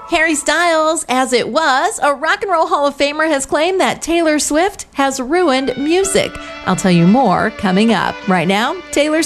Harry Styles, as it was, a Rock and Roll Hall of Famer, has claimed that Taylor Swift has ruined music. I'll tell you more coming up. Right now, Taylor